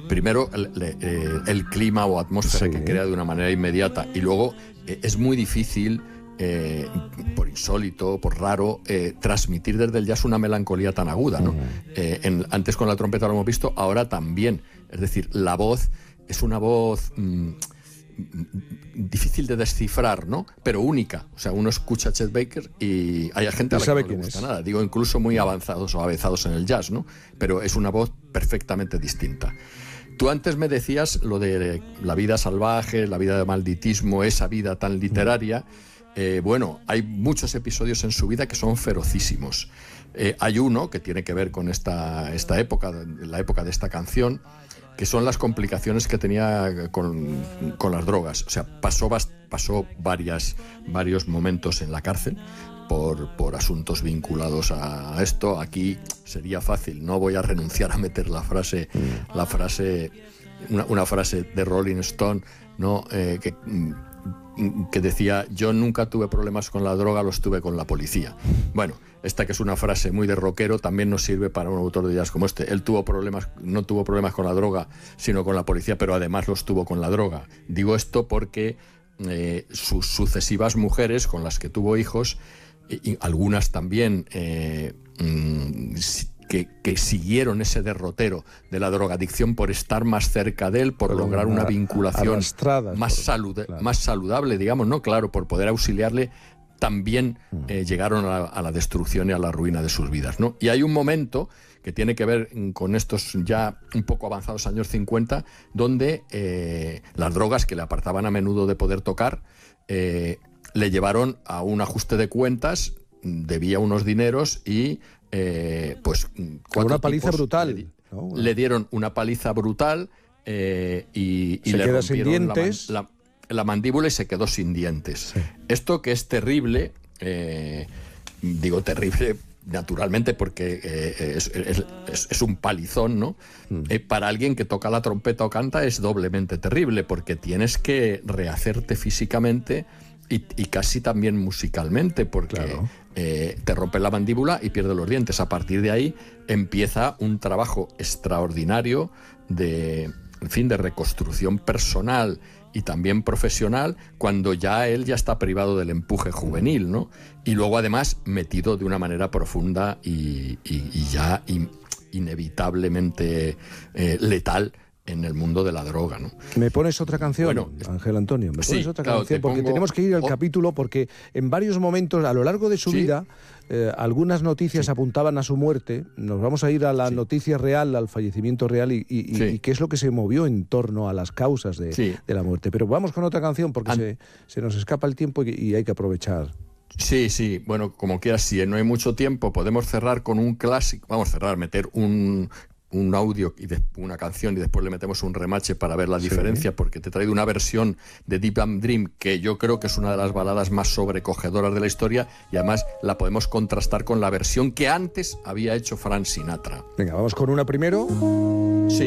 primero el clima o atmósfera que crea de una manera inmediata, y luego es muy difícil, por insólito, por raro, transmitir desde el jazz una melancolía tan aguda, ¿no? Antes con la trompeta lo hemos visto, ahora también. Es decir, la voz es una voz difícil de descifrar, ¿no? Pero única. O sea, uno escucha a Chet Baker y hay gente a la que no le gusta nada. Digo, incluso muy avanzados o avezados en el jazz, ¿no? Pero es una voz perfectamente distinta. Tú antes me decías lo de la vida salvaje, la vida de malditismo, esa vida tan literaria. Bueno, hay muchos episodios en su vida que son ferocísimos. Hay uno que tiene que ver con esta época, la época de esta canción, que son las complicaciones que tenía con las drogas. O sea, pasó varios momentos en la cárcel por asuntos vinculados a esto. Aquí sería fácil, no voy a renunciar a meter una frase de Rolling Stone, ¿no? Que decía: yo nunca tuve problemas con la droga, los tuve con la policía. Bueno, esta que es una frase muy de rockero también nos sirve para un autor de jazz como este. Él no tuvo problemas con la droga, sino con la policía, pero además los tuvo con la droga. Digo esto porque sus sucesivas mujeres con las que tuvo hijos, y algunas también que siguieron ese derrotero de la drogadicción por estar más cerca de él, por lograr una vinculación más saludable, digamos, ¿no? Claro, por poder auxiliarle, también llegaron a la destrucción y a la ruina de sus vidas, ¿no? Y hay un momento que tiene que ver con estos ya un poco avanzados años 50, donde las drogas, que le apartaban a menudo de poder tocar, le llevaron a un ajuste de cuentas, debía unos dineros y pues una paliza brutal. Le dieron una paliza brutal y le rompieron la mandíbula y se quedó sin dientes. Sí. Esto que es terrible, digo terrible naturalmente porque es un palizón, ¿no? Para alguien que toca la trompeta o canta es doblemente terrible, porque tienes que rehacerte físicamente y casi también musicalmente, porque te rompe la mandíbula y pierdes los dientes. A partir de ahí empieza un trabajo extraordinario de reconstrucción personal y también profesional, cuando ya él ya está privado del empuje juvenil, ¿no? Y luego además metido de una manera profunda y ya inevitablemente letal en el mundo de la droga, ¿no? ¿Me pones otra canción, bueno, Ángel Antonio? ¿Me pones otra canción? Porque tenemos que ir al capítulo, porque en varios momentos a lo largo de su vida algunas noticias apuntaban a su muerte. Nos vamos a ir a la noticia real, al fallecimiento real y qué es lo que se movió en torno a las causas de la muerte. Pero vamos con otra canción, porque se nos escapa el tiempo y hay que aprovechar. Sí, bueno, como quieras, si no hay mucho tiempo, podemos cerrar con un clásico. Vamos a cerrar, meter un audio y una canción y después le metemos un remache para ver la diferencia, porque te he traído una versión de Deep Damn Dream que yo creo que es una de las baladas más sobrecogedoras de la historia, y además la podemos contrastar con la versión que antes había hecho Frank Sinatra. Venga, vamos con una primero. Sí.